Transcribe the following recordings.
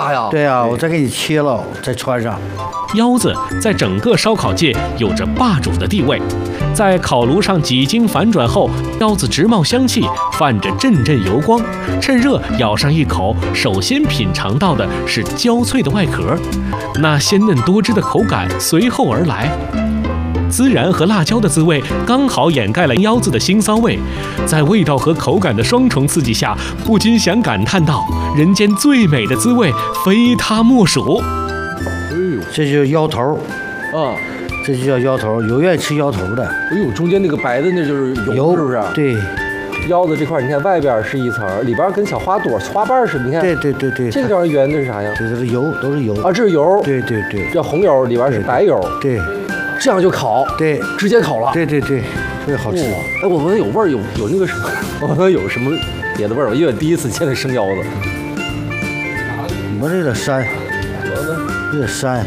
啥呀？ 对呀，我再给你切了，再穿上。 腰子在整个烧烤界有着霸主的地位，在烤炉上几经反转后，腰子直冒香气，泛着阵阵油光。趁热咬上一口，首先品尝到的是焦脆的外壳，那鲜嫩多汁的口感随后而来。孜然和辣椒的滋味刚好掩盖了腰子的腥骚味，在味道和口感的双重刺激下，不禁想感叹道：人间最美的滋味，非它莫属。 这就是腰头， 啊， 这就叫腰头，有愿意吃腰头的。 哎呦，中间那个白的那就是油，是不是？ 对， 腰子这块，你看外边是一层，里边跟小花朵、花瓣似的。你看， 对， 这个地方圆的是啥呀？ 这是油，都是油啊，这是油。 对， 这红油里边是白油。 对， 这样就烤， 对， 直接烤了。 对，特别好吃。 哎，我闻有味儿，有那个什么，我闻有什么别的味儿？因为我第一次见那生腰子。 你闻这有点膻，有点膻。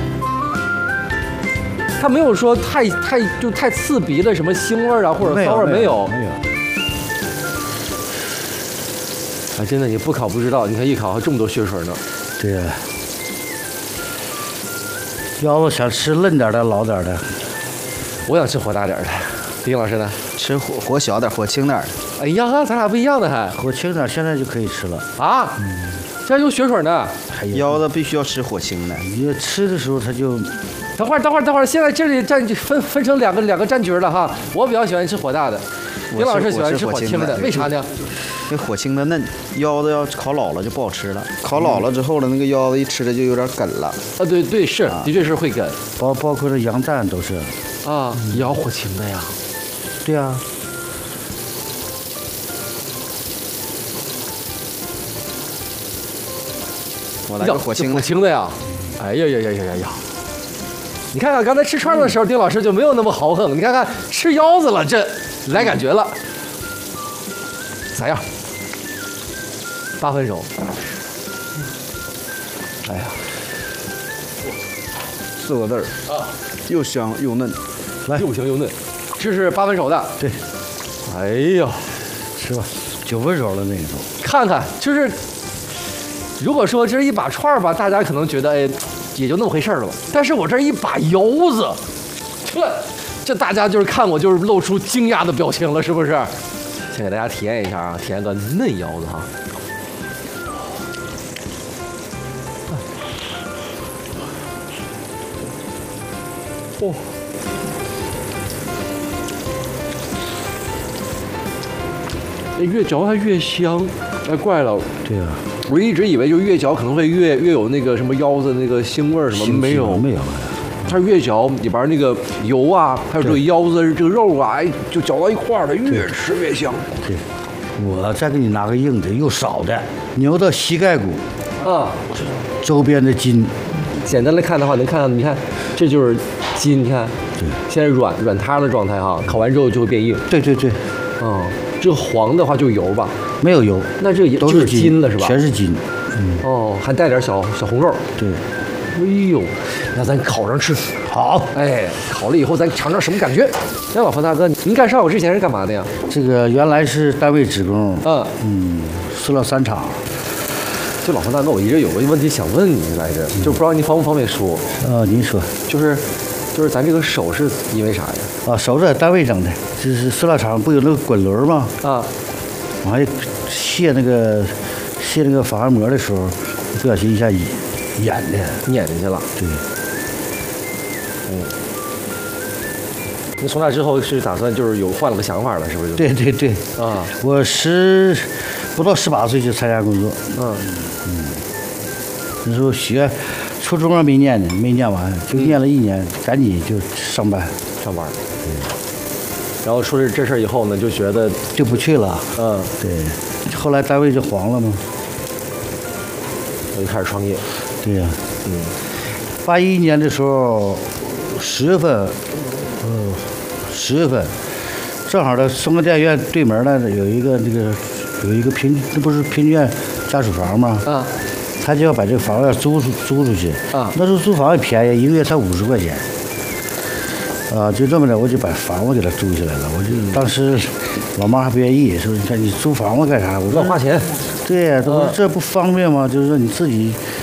它没有说太刺鼻的什么腥味啊，或者骚味没有。啊，真的你不烤不知道，你看一烤还这么多血水呢。 对呀。腰子想吃嫩点的、老点的。 我想吃火大点的。丁老师呢？ 吃火小点、火轻点。 哎呀，咱俩不一样的还。 火轻点，现在就可以吃了啊。这还有血水呢。 腰子必须要吃火轻的。 你吃的时候它就。 等会儿，现在这里分成两个战局了哈。我比较喜欢吃火大的，丁老师喜欢吃火轻的，为啥呢？ 这火轻的嫩，腰子要烤老了就不好吃了。烤老了之后了，那个腰子一吃的就有点梗了。 啊，对，是，的确是会梗。 包括这羊蛋都是。 啊，也要火轻的呀。 对呀。 我来个火轻的呀。哎呀！你看看刚才吃串的时候，丁老师就没有那么豪横。你看看吃腰子了，这来感觉了，咋样？8分熟。哎呀 ，4个字儿啊，又香又嫩， 来，又香又嫩，这是8分熟的。 对。 哎呀， 吃吧，9分熟了那个都。 看看，就是如果说这一把串吧，大家可能觉得哎。也就那么回事了吧，但是我这一把腰子，这大家就是看我就是露出惊讶的表情了，是不是？先给大家体验一下啊，体验个嫩腰子哈。哦，越嚼它越香，哎，怪了， 对呀。 我一直以为就越嚼可能会越有那个什么腰子那个腥味什么，没有，它越嚼里边那个油啊，还有这个腰子这个肉啊，哎，就搅到一块儿了，越吃越香。 对，我再给你拿个硬的，又少的牛的膝盖骨， 啊， 周边的筋。 简单来看的话，能看到，你看这就是筋，你看， 对， 现在软塌的状态哈，烤完之后就会变硬。 对， 哦，这个黄的话就是油吧？ 没有油， 那这个都是筋了是吧？ 全是筋。 哦，还带点小红肉。 对。 哎呦，那咱烤上吃。 好。 哎，烤了以后咱尝尝什么感觉？那老冯大哥，您干烧烤之前是干嘛的呀？ 这个原来是单位职工。塑料3厂。 就老冯大哥，我一直有个问题想问你来着，就不知道您方不方便说。 您说。 就是咱这个手是因为啥呀？ 啊，手是在单位整的，就是塑料厂不有那个滚轮吗？ 啊， 我还卸那个防滑膜的时候，不小心一下碾进去了。 对。 那从那之后是打算就是换了个想法了，是不是？ 对。 啊， 我不到18岁就参加工作。那时候初中没念呢，没念完，就念了1年，赶紧就上班。 然后出了这事儿以后呢，就觉得就不去了。对。后来单位就黄了嘛， 我就开始创业。 对呀。81年的时候，10月份，正好在松江电影院对门那有一个那不是评剧院家属房吗？ 啊。 他就要把这个房要租出去。 啊。 那时候租房也便宜，1个月才50块钱。就这么的，我就把房子给他租下来了。我就当时，老妈还不愿意，说你看你租房子干啥？我说乱花钱。 对呀，我说这不方便吗？就是说你自己